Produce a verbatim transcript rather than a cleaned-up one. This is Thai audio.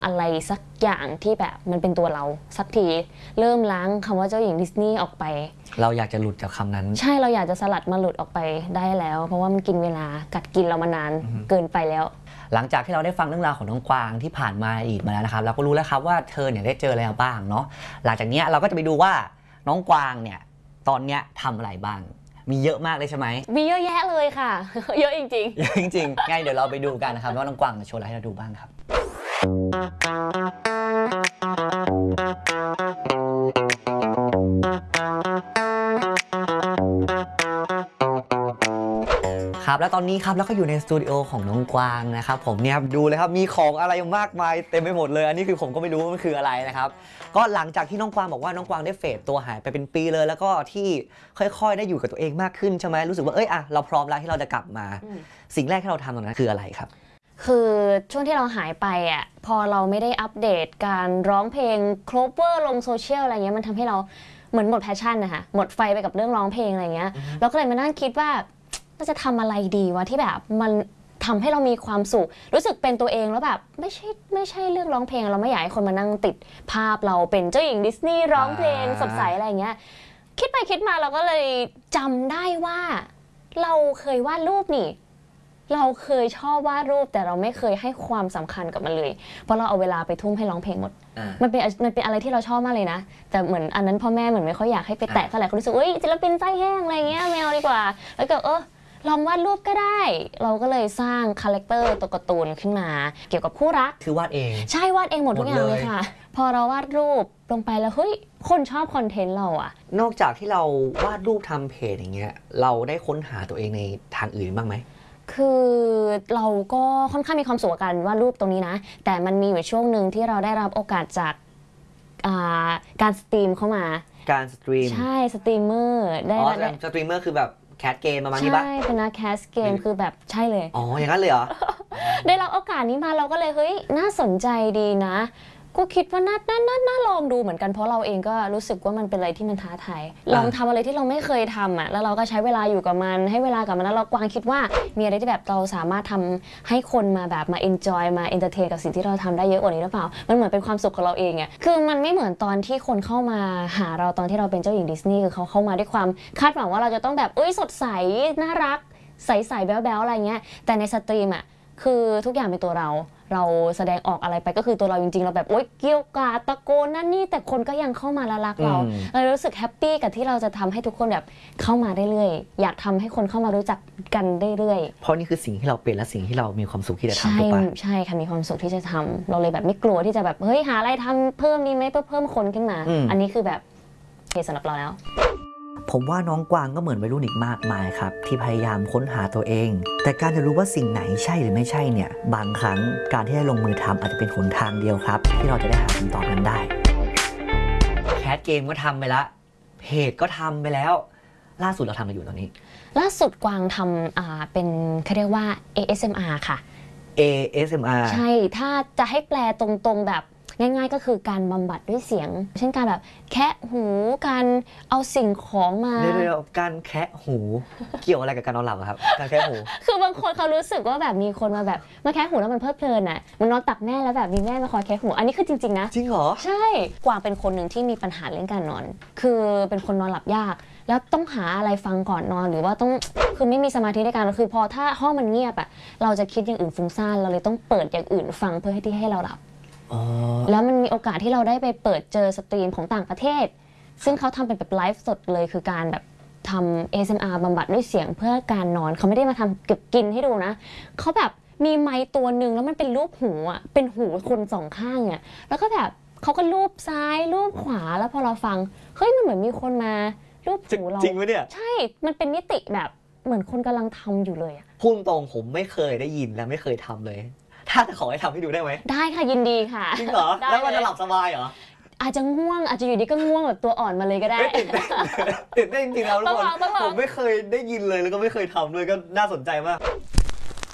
อะไรสักอย่างที่แบบมันเป็นตัวเราสักทีเริ่มล้างคำว่าเจ้าหญิงดิสนีย์ออกไปเราอยากจะหลุดจากคำนั้นใช่เราอยากจะสลัดมาหลุดออกไปได้แล้วเพราะว่ามันกินเวลากัดกินเรามานานเกินไปแล้วหลังจากที่เราได้ฟังเรื่องราวของน้องกวางที่ผ่านมาอีกมาแล้วนะครับเราก็รู้แล้วครับว่าเธอเนี่ยได้เจออะไรบ้างเนาะหลังจากนี้เราก็จะไปดูว่าน้องกวางเนี่ยตอนเนี้ยทำอะไรบ้างมีเยอะมากเลยใช่ไหมมีเยอะแยะเลยค่ะเยอะจริงๆเยอะจริงๆงั้นเดี๋ยวเราไปดูกันนะครับว่าน้องกวางจะโชว์อะไรให้เราดูบ้างครับครับแล้วตอนนี้ครับแล้วก็อยู่ในสตูดิโอของน้องกวางนะครับผมเนี่ยครับดูเลยครับมีของอะไรมากมายเต็มไปหมดเลยอันนี้คือผมก็ไม่รู้ว่ามันคืออะไรนะครับก็หลังจากที่น้องกวางบอกว่าน้องกวางได้เฟดตัวหายไปเป็นปีเลยแล้วก็ที่ค่อยๆได้อยู่กับตัวเองมากขึ้นใช่ไหมรู้สึกว่าเอ้ยอะเราพร้อมแล้วที่เราจะกลับมาสิ่งแรกที่เราทำตอนนั้นคืออะไรครับคือช่วงที่เราหายไปอ่ะพอเราไม่ได้อัปเดตการร้องเพลงโคเวอร์ลงโซเชียลอะไรเงี้ยมันทำให้เราเหมือนหมดแพชชั่นนะคะหมดไฟไปกับเรื่องร้องเพลงอะไรเงี้ยเราก็เลยมานั่งคิดว่าเราจะทำอะไรดีวะที่แบบมันทำให้เรามีความสุขรู้สึกเป็นตัวเองแล้วแบบไม่ใช่ไม่ใช่เรื่องร้องเพลงเราไม่อยากให้คนมานั่งติดภาพเราเป็นเจ้าหญิงดิสนีย์ร้องเพลงสดใสอะไรเงี้ยคิดไปคิดมาเราก็เลยจำได้ว่าเราเคยวาดรูปนี่เราเคยชอบวาดรูปแต่เราไม่เคยให้ความสำคัญกับมันเลยเพราะเราเอาเวลาไปทุ่มให้ร้องเพลงหมดมันเป็นมันเป็นอะไรที่เราชอบมากเลยนะแต่เหมือนอันนั้นพ่อแม่เหมือนไม่ค่อยอยากให้ไปแตะเท่าไหร่เขารู้สึกเอ้ยศิลปินไส้แห้งอะไรเงี้ยไม่เอาดีกว่าแล้วก็เออลองวาดรูปก็ได้เราก็เลยสร้างคาแรคเตอร์ตัวการ์ตูนขึ้นมาเกี่ยวกับคู่รักคือวาดเองใช่วาดเองหมดทุกอย่างเลยค่ะพอเราวาดรูปลงไปแล้วเฮ้ยคนชอบคอนเทนต์เราอะนอกจากที่เราวาดรูปทำเพจอย่างเงี้ยเราได้ค้นหาตัวเองในทางอื่นบ้างไหมคือเราก็ค่อนข้างมีความสุขกับการวาดรูปตรงนี้นะแต่มันมีอยู่ช่วงหนึ่งที่เราได้รับโอกาสจากการสตรีมเข้ามาการสตรีมใช่สตรีมเมอร์ได้อ๋อสตรีมเมอร์คือแบบแคสเกมประมาณนี้ปะใช่เป็นนักแคสเกมคือแบบใช่เลยอ๋ออย่างนั้นเลยเหรอได้รับโอกาสนี้มาเราก็เลยเฮ้ยน่าสนใจดีนะก็คิดว่าน่าน่าน่าน่าลองดูเหมือนกันเพราะเราเองก็รู้สึกว่ามันเป็นอะไรที่มันท้าทายลองทำอะไรที่เราไม่เคยทำอ่ะแล้วเราก็ใช้เวลาอยู่กับมันให้เวลากับมันแล้วเรากวางคิดว่ามีอะไรที่แบบเราสามารถทำให้คนมาแบบมา enjoy มา entertain กับสิ่งที่เราทำได้เยอะกว่านี้หรือเปล่ามันเหมือนเป็นความสุขของเราเองอ่ะคือมันไม่เหมือนตอนที่คนเข้ามาหาเราตอนที่เราเป็นเจ้าหญิงดิสนีย์คือเขาเข้ามาด้วยความคาดหวังว่าเราจะต้องแบบเอ้ยสดใสน่ารักใสๆแบ๊วๆอะไรเงี้ยแต่ในสตรีมอ่ะคือทุกอย่างเป็นตัวเราเราแสดงออกอะไรไปก็คือตัวเราจริงๆเราแบบโอ๊ยเกี่ยวกาตะโกนนั่นนี่แต่คนก็ยังเข้ามาละรักเราเรารู้สึกแฮปปี้กับที่เราจะทำให้ทุกคนแบบเข้ามาได้เรื่อยอยากทำให้คนเข้ามารู้จักกันได้เรื่อยเพราะนี่คือสิ่งที่เราเป็นและสิ่งที่เรามีความสุขที่จะทำถูกปะใช่ค่ะมีความสุขที่จะทำเราเลยแบบไม่กลัวที่จะแบบเฮ้ยหาอะไรทำเพิ่มดีไหมเพื่อเพิ่มคนขึ้นมาอันนี้คือแบบโอเคสำหรับเราแล้วผมว่าน้องกวางก็เหมือนวัยรุ่นอีกมากมายครับที่พยายามค้นหาตัวเองแต่การจะรู้ว่าสิ่งไหนใช่หรือไม่ใช่เนี่ยบางครั้งการที่ได้ลงมือทำอาจจะเป็นหนทางเดียวครับที่เราจะได้หาคำตอบนั้นได้แคสเกมก็ทำไปแล้วเพจก็ทำไปแล้วล่าสุดเราทำอะไรอยู่ตอนนี้ล่าสุดกวางทำอ่าเป็นเขาเรียกว่า เอ เอส เอ็ม อาร์ ค่ะเอ เอส เอ็ม อาร์ใช่ถ้าจะให้แปลตรงๆแบบง่ายๆก็คือการบำบัดด้วยเสียงเช่นการแบบแคะหูการเอาสิ่งของมาเดี๋ยวๆการแคะหูเกี่ยวอะไรกับการนอนหลับครับการแคะหูคือบางคนเขารู้สึกว่าแบบมีคนมาแบบมาแคะหูแล้วมันเพลิดเพลินอ่ะมันนอนตักแม่แล้วแบบมีแม่มาคอยแคะหูอันนี้คือจริงๆนะจริงเหรอใช่กวางเป็นคนหนึ่งที่มีปัญหาเรื่องการนอนคือเป็นคนนอนหลับยากแล้วต้องหาอะไรฟังก่อนนอนหรือว่าต้องคือไม่มีสมาธิในการคือพอถ้าห้องมันเงียบอ่ะเราจะคิดอย่างอื่นฟุ้งซ่านเราเลยต้องเปิดอย่างอื่นฟังเพื่อให้ที่ให้เราหลับแล้วมันมีโอกาสที่เราได้ไปเปิดเจอสตรีมของต่างประเทศซึ่งเขาทำเป็นแบบไลฟ์สดเลยคือการแบบทำ เอ เอส เอ็ม อาร์ บำบัดด้วยเสียงเพื่อการนอนเขาไม่ได้มาทำเก็บกินให้ดูนะเขาแบบมีไมค์ตัวหนึ่งแล้วมันเป็นรูปหูอ่ะเป็นหูคนสองข้างอ่ะแล้วก็แบบเขาก็รูปซ้ายรูปขวาแล้วพอเราฟังเฮ้ยมันเหมือนมีคนมารูปหูเราจริงไหมเนี่ยใช่มันเป็นมิติแบบเหมือนคนกำลังทำอยู่เลยอ่ะพูดตรงผมไม่เคยได้ยินและไม่เคยทำเลยถ้าจะขอให้ทำให้ดูได้ไหมได้ค่ะยินดีค่ะจริงเหรอแล้วมันจะหลับสบายเหรออาจจะง่วงอาจจะอยู่ดีก็ง่วงแบบตัวอ่อนมาเลยก็ได้ตื่นเต้นตื่นเต้นจริงๆแล้วทุกคนผมไม่เคยได้ยินเลยแล้วก็ไม่เคยทำเลยก็น่าสนใจมาก